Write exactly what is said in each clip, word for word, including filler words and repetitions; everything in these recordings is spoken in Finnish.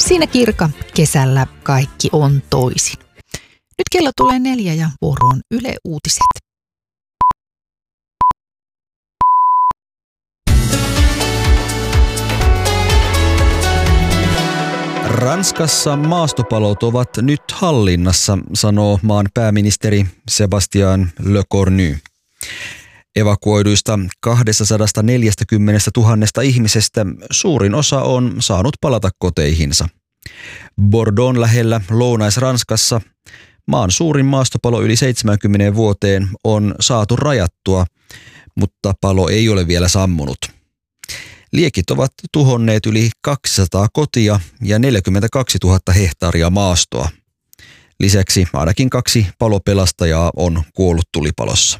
Siinä Kirka, kesällä kaikki on toisin. Nyt kello tulee neljä ja vuoroon Yle Uutiset. Ranskassa maastopalot ovat nyt hallinnassa, sanoo maan pääministeri Sébastien Lecornu. Evakuoiduista kaksisataaneljäkymmentätuhatta ihmisestä suurin osa on saanut palata koteihinsa. Bordeaux lähellä Lounais-Ranskassa maan suurin maastopalo yli seitsemäänkymmeneen vuoteen on saatu rajattua, mutta palo ei ole vielä sammunut. Liekit ovat tuhonneet yli kaksisataa kotia ja neljäkymmentäkaksituhatta hehtaaria maastoa. Lisäksi ainakin kaksi palopelastajaa on kuollut tulipalossa.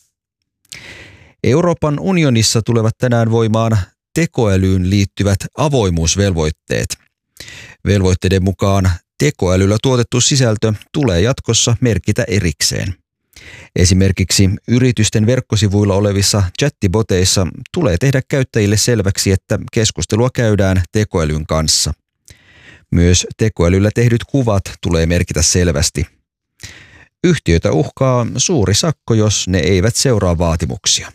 Euroopan unionissa tulevat tänään voimaan tekoälyyn liittyvät avoimuusvelvoitteet. Velvoitteiden mukaan tekoälyllä tuotettu sisältö tulee jatkossa merkitä erikseen. Esimerkiksi yritysten verkkosivuilla olevissa chattiboteissa tulee tehdä käyttäjille selväksi, että keskustelua käydään tekoälyn kanssa. Myös tekoälyllä tehdyt kuvat tulee merkitä selvästi. Yhtiöitä uhkaa suuri sakko, jos ne eivät seuraa vaatimuksia.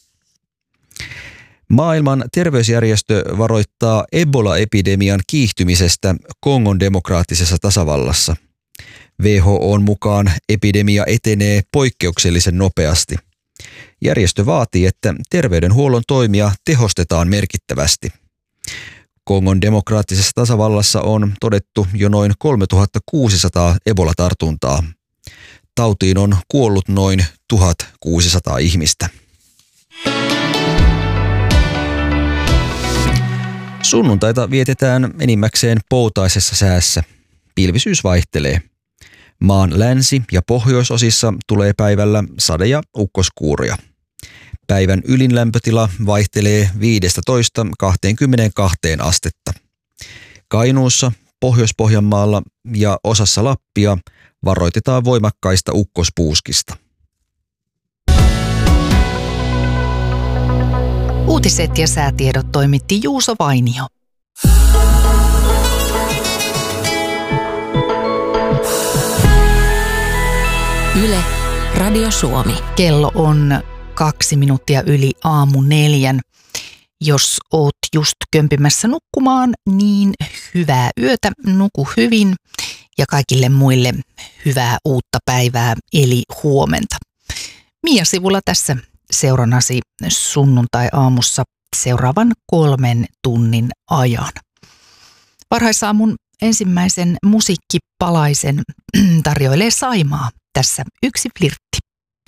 Maailman terveysjärjestö varoittaa Ebola-epidemian kiihtymisestä Kongon demokraattisessa tasavallassa. W H O:n mukaan epidemia etenee poikkeuksellisen nopeasti. Järjestö vaatii, että terveydenhuollon toimia tehostetaan merkittävästi. Kongon demokraattisessa tasavallassa on todettu jo noin kolmetuhattakuusisataa Ebola-tartuntaa. Tautiin on kuollut noin tuhatkuusisataa ihmistä. Sunnuntaita vietetään enimmäkseen poutaisessa säässä. Pilvisyys vaihtelee. Maan länsi- ja pohjoisosissa tulee päivällä sade- ja ukkoskuuria. Päivän ylin lämpötila vaihtelee viisitoista kaksikymmentäkaksi astetta. Kainuussa, Pohjois-Pohjanmaalla ja osassa Lappia varoitetaan voimakkaista ukkospuuskista. Uutiset ja säätiedot toimitti Juuso Vainio. Yle, Radio Suomi. Kello on kaksi minuuttia yli aamu neljän. Jos oot just kömpimässä nukkumaan, niin hyvää yötä, nuku hyvin ja kaikille muille hyvää uutta päivää eli huomenta. Mia Sivula tässä seurannasi sunnuntai-aamussa seuraavan kolmen tunnin ajan. Varhaisaamun ensimmäisen musiikkipalaisen tarjoilee Saimaa. Tässä yksi flirtti.